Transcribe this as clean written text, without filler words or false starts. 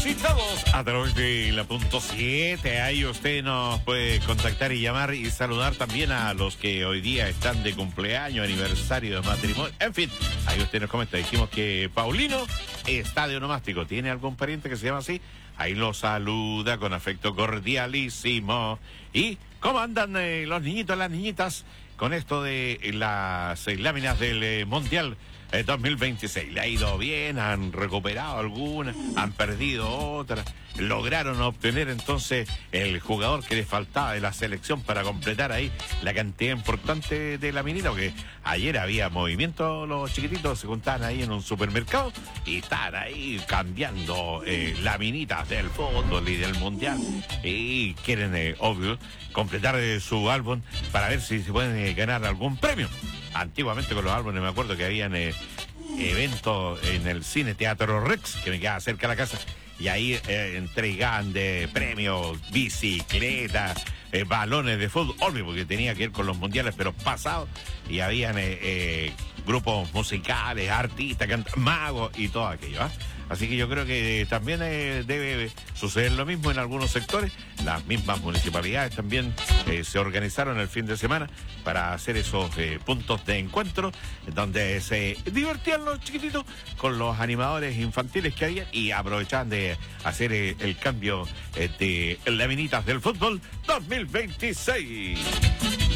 todas y todos a través de la punto 7. Ahí usted nos puede contactar y llamar y saludar también a los que hoy día están de cumpleaños, aniversario de matrimonio. En fin, ahí usted nos comenta. Dijimos que Paulino está de onomástico. ¿Tiene algún pariente que se llama así? Ahí lo saluda con afecto cordialísimo. ¿Y cómo andan los niñitos, las niñitas con esto de las láminas del Mundial 2026? Le ha ido bien, han recuperado algunas, han perdido otras, lograron obtener entonces el jugador que les faltaba de la selección para completar ahí la cantidad importante de laminita, porque ayer había movimiento, los chiquititos se juntaban ahí en un supermercado y estaban ahí cambiando laminitas del fútbol y del mundial y quieren, obvio, completar su álbum para ver si se pueden ganar algún premio. Antiguamente con los álbumes me acuerdo que habían eventos en el cine Teatro Rex, que me quedaba cerca de la casa, y ahí entregaban de premios, bicicletas, balones de fútbol, obvio, porque tenía que ver con los mundiales, pero pasados, y habían grupos musicales, artistas, magos y todo aquello, ¿ah? Así que yo creo que también debe suceder lo mismo en algunos sectores. Las mismas municipalidades también se organizaron el fin de semana para hacer esos puntos de encuentro donde se divertían los chiquititos con los animadores infantiles que había y aprovechaban de hacer el cambio de laminitas del fútbol 2026.